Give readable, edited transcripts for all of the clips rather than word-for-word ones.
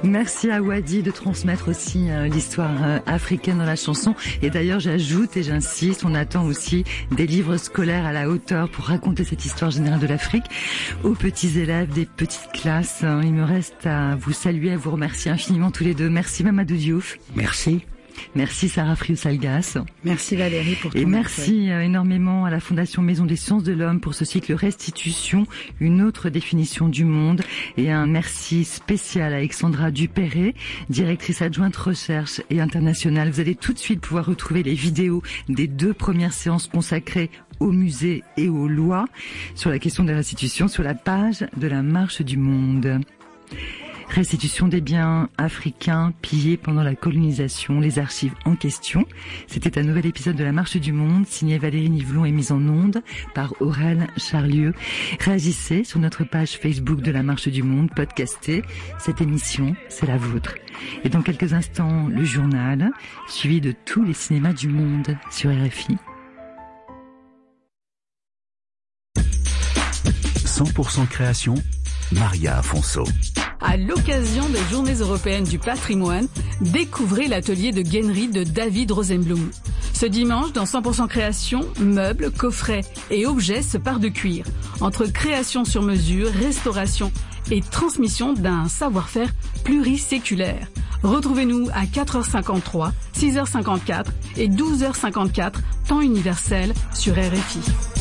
Merci à Wadi de transmettre aussi l'histoire africaine dans la chanson. Et d'ailleurs, j'ajoute et j'insiste, on attend aussi des livres scolaires à la hauteur pour raconter cette histoire générale de l'Afrique aux petits élèves des petites classes. Il me reste à vous saluer, à vous remercier infiniment tous les deux. Merci Mamadou Diouf. Merci. Merci Sarah Friou-Salgas. Merci Valérie pour ton Et merci énormément à la Fondation Maison des Sciences de l'Homme pour ce cycle Restitution, une autre définition du monde. Et un merci spécial à Alexandra Dupéré, directrice adjointe recherche et internationale. Vous allez tout de suite pouvoir retrouver les vidéos des 2 premières séances consacrées au musée et aux lois sur la question de la restitution sur la page de la Marche du Monde. Restitution des biens africains pillés pendant la colonisation, les archives en question. C'était un nouvel épisode de La Marche du Monde, signé Valérie Nivelon et mis en onde par Aurèle Charlieu. Réagissez sur notre page Facebook de La Marche du Monde, podcastez. Cette émission, c'est la vôtre. Et dans quelques instants, le journal, suivi de tous les cinémas du monde sur RFI. 100% création, Maria Afonso. À l'occasion des Journées européennes du patrimoine, découvrez l'atelier de gainerie de David Rosenblum. Ce dimanche, dans 100% création, meubles, coffrets et objets se parent de cuir. Entre création sur mesure, restauration et transmission d'un savoir-faire pluriséculaire. Retrouvez-nous à 4h53, 6h54 et 12h54, temps universel sur RFI.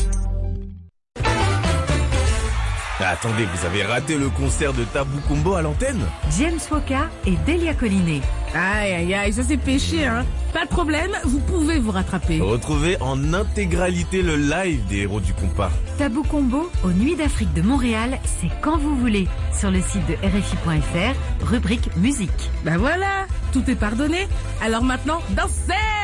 Attendez, vous avez raté le concert de Tabou Combo à l'antenne? James Foka et Delia Collinet. Aïe, ça c'est péché, hein. Pas de problème, vous pouvez vous rattraper. Retrouvez en intégralité le live des héros du compas. Tabou Combo aux Nuits d'Afrique de Montréal, c'est quand vous voulez. Sur le site de RFI.fr, rubrique musique. Ben voilà, tout est pardonné. Alors maintenant, dansez!